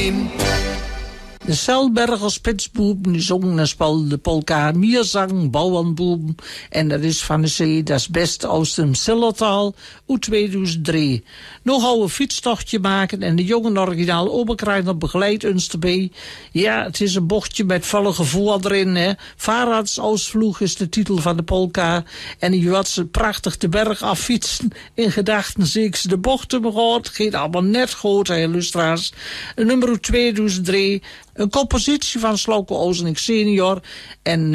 Berlin. De Selberger Spitsboeben zongen en speelden de polka Mierzang Bauernbuben. En dat is van de zee, dat is best aus dem Zillertal uit 2003. Nog gaan we een fietstochtje maken en de jonge originaal Oberkreiner begeleidt ons erbij. Ja, het is een bochtje met volle gevoel erin. Hè. Vaarradsausvloeg is de titel van de polka. En je wat ze prachtig de berg affietsen. In gedachten zie ik ze de bochten begonnen. Geen allemaal net goed, hè, lustra's. Nummer 2003. Een compositie van Slauke Ozenik senior. En